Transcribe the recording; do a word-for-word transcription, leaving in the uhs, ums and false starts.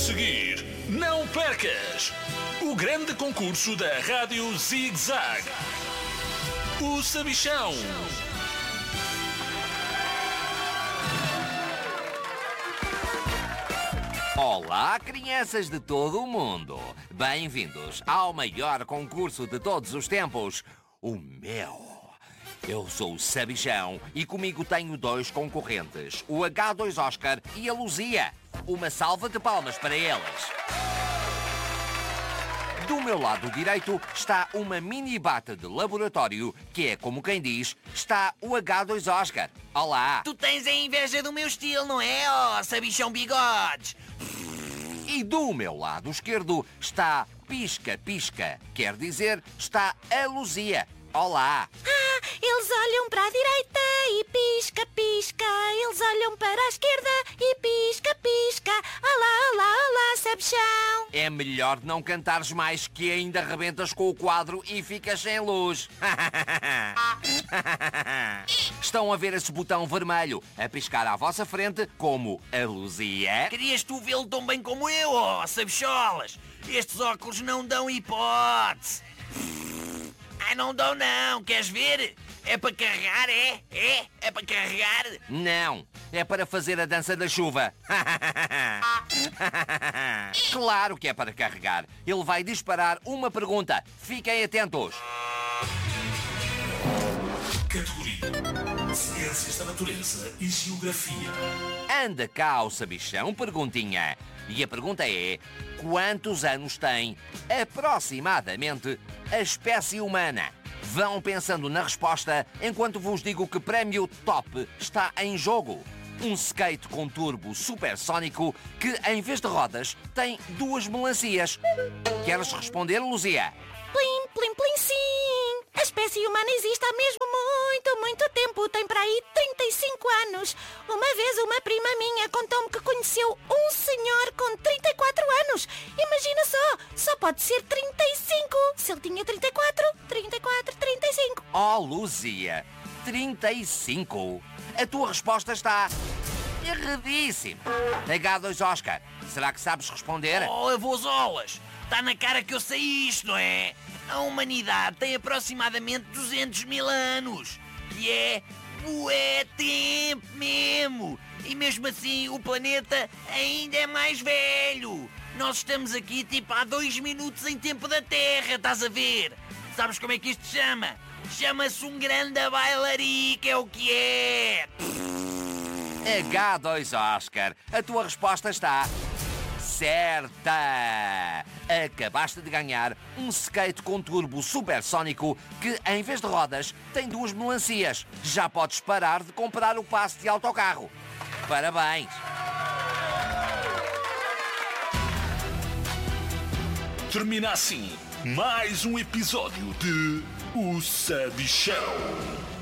seguir, não percas o grande concurso da Rádio Zig Zag, o Sabichão. Olá, crianças de todo o mundo! Bem-vindos ao maior concurso de todos os tempos, o meu. Eu sou o Sabichão e comigo tenho dois concorrentes, o agá dois Oscar e a Luzia. Uma salva de palmas para eles. Do meu lado direito está uma mini bata de laboratório, que é como quem diz, está o agá dois Oscar. Olá! Tu tens a inveja do meu estilo, não é, ó, Sabichão Bigodes? E do meu lado esquerdo está pisca-pisca, quer dizer, está a Luzia. Olá! Ah, eles olham para a direita e pisca-pisca. Eles olham para a esquerda e pisca-pisca. Olá, olá, olá, Sabichão. É melhor não cantares mais, que ainda rebentas com o quadro e ficas sem luz. Estão a ver esse botão vermelho a piscar à vossa frente, como a Luzia? Querias tu vê-lo tão bem como eu, ó, Sabicholas? Estes óculos não dão hipótese. Ah, não dão não, queres ver? É para carregar, é? É? É para carregar? Não, é para fazer a dança da chuva. Claro que é para carregar. Ele vai disparar uma pergunta. Fiquem atentos. Categoria: Ciências da Natureza e Geografia. Anda cá o Sabichão, perguntinha. E a pergunta é: quantos anos tem, aproximadamente, a espécie humana? Vão pensando na resposta enquanto vos digo que prémio top está em jogo. Um skate com turbo supersónico que, em vez de rodas, tem duas melancias. Queres responder, Luzia? Plim, plim, plim, sim. A espécie humana existe há mesmo muito, muito tempo. Tem para aí trinta e cinco anos. Uma vez uma prima minha contou-me que conheceu um senhor com trinta e quatro anos. Imagina só, só pode ser trinta e cinco. Se ele tinha trinta e quatro, trinta e quatro, trinta e cinco. Oh, Luzia, trinta e cinco. A tua resposta está erradíssima. agá dois Oscar, será que sabes responder? Oh, avôzolas, está na cara que eu sei isto, não é? A humanidade tem aproximadamente duzentos mil anos. E é bué tempo mesmo. E mesmo assim o planeta ainda é mais velho. Nós estamos aqui tipo há dois minutos em tempo da Terra, estás a ver? Sabes como é que isto se chama? Chama-se um grande bailarico, é o que é. agá dois Oscar, a tua resposta está certa! Acabaste de ganhar um skate com turbo supersónico que, em vez de rodas, tem duas melancias. Já podes parar de comprar o passe de autocarro. Parabéns! Termina assim mais um episódio de O Sabichão.